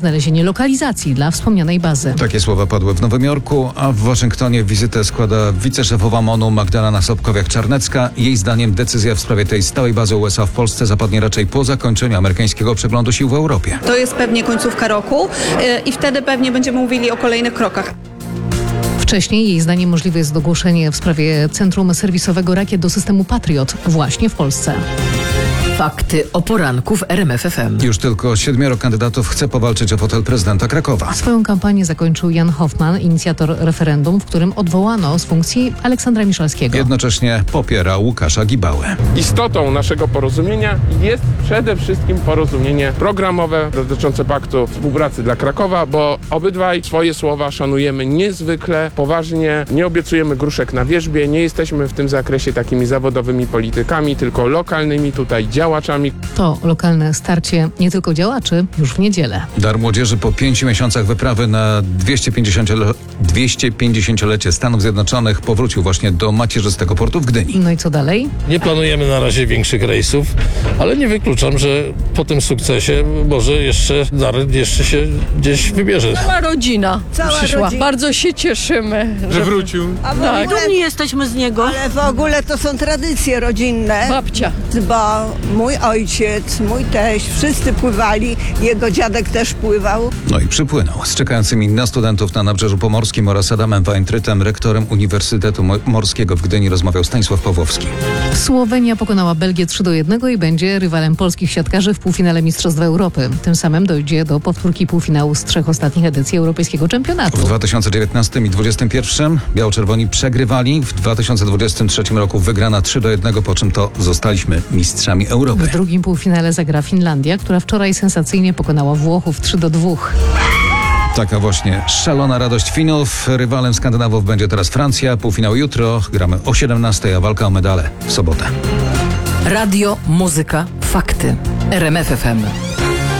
znalezienie lokalizacji dla wspomnianej bazy. Takie słowa padły w Nowym Jorku, a w Waszyngtonie wizytę składa wiceszefowa MON-u Magdalena Sobkowiak-Czarnecka. Jej zdaniem decyzja w sprawie tej stałej bazy USA w Polsce zapadnie raczej po zakończeniu amerykańskiego przeglądu sił w Europie. To jest pewnie końcówka roku i wtedy pewnie będziemy mówili o kolejnych krokach. Wcześniej jej zdaniem możliwe jest ogłoszenie w sprawie centrum serwisowego rakiet do systemu Patriot właśnie w Polsce. Fakty o poranku w RMF FM. Już tylko 7 kandydatów chce powalczyć o fotel prezydenta Krakowa. Swoją kampanię zakończył Jan Hoffman, inicjator referendum, w którym odwołano z funkcji Aleksandra Miszalskiego. Jednocześnie popiera Łukasza Gibałę. Istotą naszego porozumienia jest przede wszystkim porozumienie programowe dotyczące paktu współpracy dla Krakowa, bo obydwaj swoje słowa szanujemy niezwykle poważnie, nie obiecujemy gruszek na wierzbie, nie jesteśmy w tym zakresie takimi zawodowymi politykami, tylko lokalnymi tutaj działaczami. To lokalne starcie nie tylko działaczy już w niedzielę. Dar Młodzieży po 5 miesiącach wyprawy na 250-lecie Stanów Zjednoczonych powrócił właśnie do macierzystego portu w Gdyni. No i co dalej? Nie planujemy na razie większych rejsów, ale nie wykluczam, że po tym sukcesie może jeszcze się gdzieś wybierze. Cała rodzina przyszła. Bardzo się cieszymy, że wrócił. A w Tak. ogóle, Dumni jesteśmy z niego. ale w ogóle to są tradycje rodzinne, babcia. bo mój ojciec, mój teść, wszyscy pływali, jego dziadek też pływał. No i przypłynął. Z czekającymi na studentów na Nabrzeżu Pomorskim oraz Adamem Wajntrytem, rektorem Uniwersytetu Morskiego w Gdyni, rozmawiał Stanisław Pawłowski. Słowenia pokonała Belgię 3-1 i będzie rywalem polskich siatkarzy w półfinale Mistrzostw Europy. Tym samym dojdzie do powtórki półfinału z 3 ostatnich edycji Europejskiego Czempionatu. W 2019 i 2021 biało-czerwoni przegrywali. W 2023 roku wygrana 3-1, po czym to zostaliśmy mistrzami Europy. W drugim półfinale zagra Finlandia, która wczoraj sensacyjnie pokonała Włochów 3-2. Taka właśnie szalona radość Finów. Rywalem Skandynawów będzie teraz Francja. Półfinał jutro. Gramy o 17, a walka o medale w sobotę. Radio, muzyka, fakty. RMF FM.